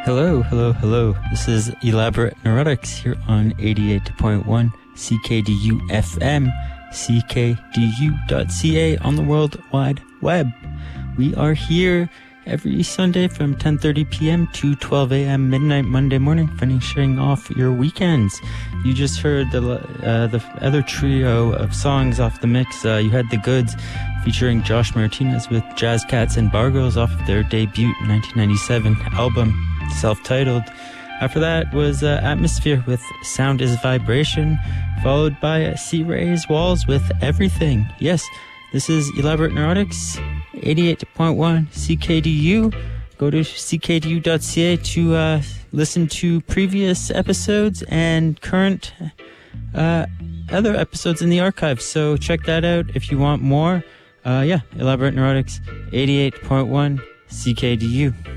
Hello, hello, hello. This is Elaborate Neurotics here on 88.1 CKDU FM, ckdu.ca on the World Wide Web. We are here every Sunday from 10:30 p.m. to 12 a.m. midnight Monday morning, finishing off your weekends. You just heard the other trio of songs off the mix. You had The Goods featuring Josh Martinez with Jazz Cats and Bargos off of their debut 1997 album, self-titled. After that was Atmosphere with Sound is Vibration, followed by Sea Ray's Walls with Everything. Yes, this is Elaborate Neurotics, 88.1 CKDU. Go to ckdu.ca to listen to previous episodes and current other episodes in the archive. So check that out if you want more. Elaborate Neurotics, 88.1 CKDU.